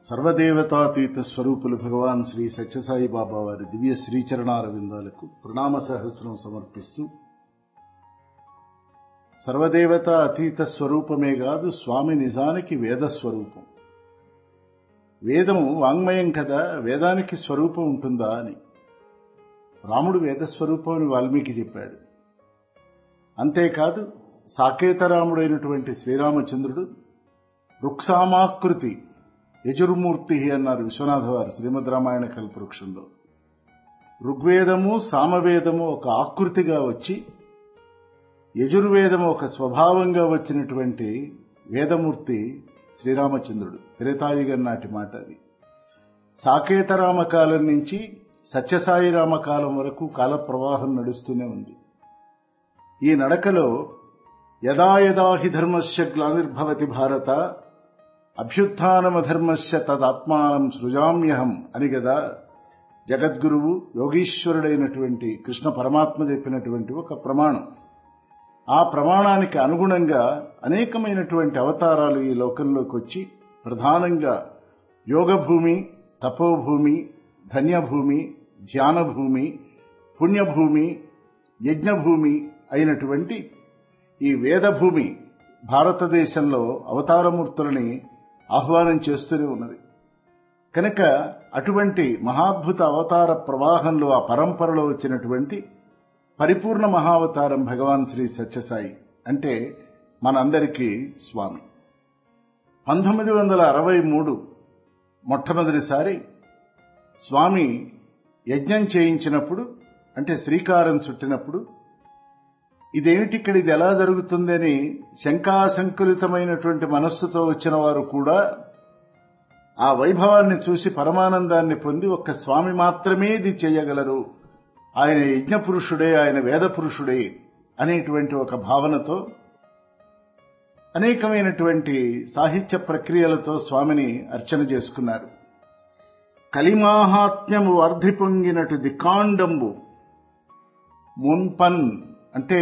సర్వదేవతాతీత స్వరూపులు భగవాన్ శ్రీ సత్యసాయి బాబా వారి దివ్య శ్రీచరణారవిందాలకు ప్రణామ సహస్రం సమర్పిస్తూ, సర్వదేవతా అతీత స్వరూపమే కాదు, స్వామి నిజానికి వేద స్వరూపం. వేదం వాంగ్మయం కదా, వేదానికి స్వరూపం ఉంటుందా అని. రాముడు వేద స్వరూపం అని వాల్మీకి చెప్పాడు. అంతేకాదు, సాకేతరాముడైనటువంటి శ్రీరామచంద్రుడు రుక్సామాకృతి యజుర్మూర్తి అన్నారు విశ్వనాథ వారు శ్రీమద్ రామాయణ కల్పవృక్షంలో. ఋగ్వేదము సామవేదము ఒక ఆకృతిగా వచ్చి, యజుర్వేదము ఒక స్వభావంగా వచ్చినటువంటి వేదమూర్తి శ్రీరామచంద్రుడు. త్రేతాయుగం నాటి మాట అది. సాకేతరామ కాలం నుంచి సత్యసాయి రామకాలం వరకు కాల ప్రవాహం నడుస్తూనే ఉంది. ఈ నడకలో యదా యదా హి ధర్మస్య గ్లానిర్భవతి భారత అభ్యుత్థానమధర్మస్య తదాత్మానం సృజామ్యహం అని గదా జగద్గురువు యోగీశ్వరుడైనటువంటి కృష్ణ పరమాత్మ చెప్పినటువంటి ఒక ప్రమాణం. ఆ ప్రమాణానికి అనుగుణంగా అనేకమైనటువంటి అవతారాలు ఈ లోకంలోకి వచ్చి, ప్రధానంగా యోగభూమి, తపోభూమి, ధన్యభూమి, ధ్యానభూమి, పుణ్యభూమి, యజ్ఞభూమి అయినటువంటి ఈ వేదభూమి భారతదేశంలో అవతారమూర్తులని ఆహ్వానం చేస్తూనే ఉన్నది. కనుక అటువంటి మహాద్భుత అవతార ప్రవాహంలో, ఆ పరంపరలో వచ్చినటువంటి పరిపూర్ణ మహావతారం భగవాన్ శ్రీ సత్యసాయి అంటే మనందరికీ స్వామి. 1963 మొట్టమొదటిసారి స్వామి యజ్ఞం చేయించినప్పుడు, అంటే శ్రీకారం చుట్టినప్పుడు, ఇదేమిటిక్కడ, ఇది ఎలా జరుగుతుందని శంకాశంకులితమైనటువంటి మనస్సుతో వచ్చిన వారు కూడా ఆ వైభవాన్ని చూసి పరమానందాన్ని పొంది, ఒక్క స్వామి మాత్రమే ఇది చేయగలరు, ఆయన యజ్ఞ పురుషుడే, ఆయన వేద పురుషుడే అనేటువంటి ఒక భావనతో అనేకమైనటువంటి సాహిత్య ప్రక్రియలతో స్వామిని అర్చన చేసుకున్నారు. కలిమాహాత్మ్యము వర్ధి పొంగినటు దికాండంబు మున్పన్ అంటే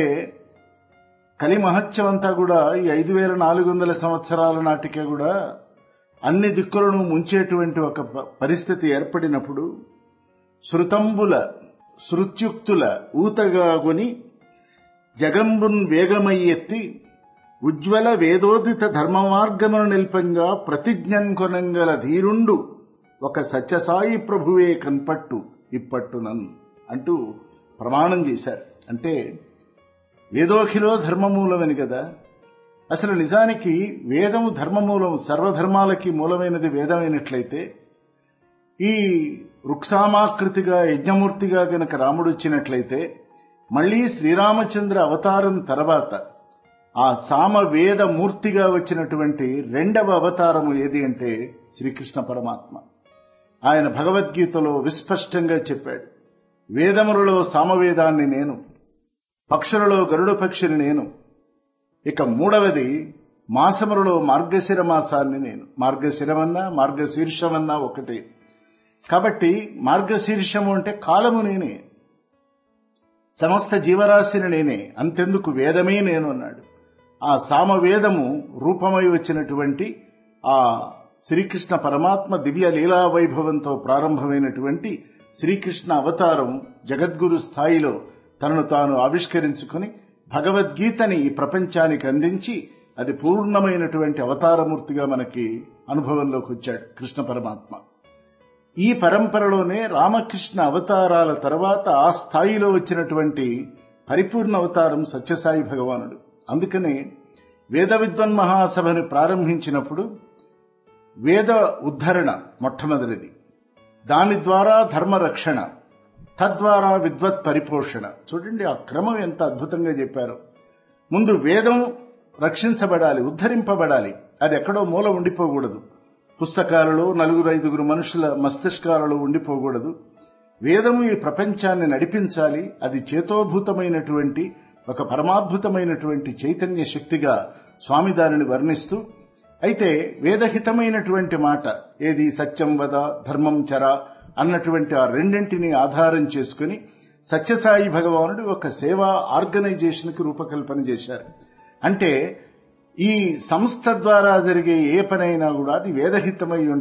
కలి మహత్యం అంతా కూడా ఈ 5400 సంవత్సరాల నాటికే కూడా అన్ని దిక్కులను ముంచేటువంటి ఒక పరిస్థితి ఏర్పడినప్పుడు, శృతంబుల శృత్యుక్తుల ఊతగాగొని జగంబున్ వేగమయ్యెత్తి ఉజ్వల వేదోదిత ధర్మ మార్గమును నిల్పంగా ప్రతిజ్ఞన్ కొనంగల ధీరుండు ఒక సత్యసాయి ప్రభువే కన్పట్టు ఇప్పట్టునన్ అంటూ ప్రమాణం చేశారు. అంటే వేదోఖిలో ధర్మమూలమని కదా. అసలు నిజానికి వేదము ధర్మమూలం, సర్వధర్మాలకి మూలమైనది వేదమైనట్లయితే, ఈ రుక్సామాకృతిగా యజ్ఞమూర్తిగా గనక రాముడు వచ్చినట్లయితే, మళ్లీ శ్రీరామచంద్ర అవతారం తర్వాత ఆ సామవేద మూర్తిగా వచ్చినటువంటి రెండవ అవతారము ఏది అంటే శ్రీకృష్ణ పరమాత్మ. ఆయన భగవద్గీతలో విస్పష్టంగా చెప్పాడు, వేదములలో సామవేదాన్ని నేను, పక్షులలో గరుడ పక్షిని నేను, ఇక మూడవది మాసములలో మార్గశిర మాసాన్ని నేను. మార్గశిరమన్నా మార్గశీర్షమన్నా ఒకటే. కాబట్టి మార్గశీర్షము అంటే కాలము నేనే, సమస్త జీవరాశిని నేనే, అంతెందుకు వేదమే నేను అన్నాడు. ఆ సామవేదము రూపమై వచ్చినటువంటి ఆ శ్రీకృష్ణ పరమాత్మ దివ్య లీలా వైభవంతో ప్రారంభమైనటువంటి శ్రీకృష్ణ అవతారం జగద్గురు స్థాయిలో తనను తాను ఆవిష్కరించుకుని భగవద్గీతని ఈ ప్రపంచానికి అందించి, అది పూర్ణమైనటువంటి అవతారమూర్తిగా మనకి అనుభవంలోకి వచ్చాడు కృష్ణ పరమాత్మ. ఈ పరంపరలోనే రామకృష్ణ అవతారాల తర్వాత ఆ స్థాయిలో వచ్చినటువంటి పరిపూర్ణ అవతారం సత్యసాయి భగవానుడు. అందుకనే వేద విద్వన్ మహాసభను ప్రారంభించినప్పుడు వేద ఉద్ధరణ మొట్టమొదటిది, దాని ద్వారా ధర్మ రక్షణ, తద్వారా విద్వత్ పరిపోషణ. చూడండి ఆ క్రమం ఎంత అద్భుతంగా చెప్పారు. ముందు వేదం రక్షించబడాలి, ఉద్ధరింపబడాలి, అది ఎక్కడో మూల ఉండిపోకూడదు, పుస్తకాలలో 4-5 మనుషుల మస్తిష్కాలలో ఉండిపోకూడదు. వేదము ఈ ప్రపంచాన్ని నడిపించాలి, అది చేతోభూతమైనటువంటి ఒక పరమాద్భుతమైనటువంటి చైతన్య శక్తిగా స్వామి దానిని వర్ణిస్తూ, అయితే వేదహితమైనటువంటి మాట ఏది, సత్యం వద ధర్మం చర అన్నటువంటి ఆ రెండింటినీ ఆధారం చేసుకుని సత్యసాయి భగవానుడు ఒక సేవా ఆర్గనైజేషన్కి రూపకల్పన చేశారు. అంటే ఈ సంస్థ ద్వారా జరిగే ఏ పనైనా కూడా అది వేదహితమై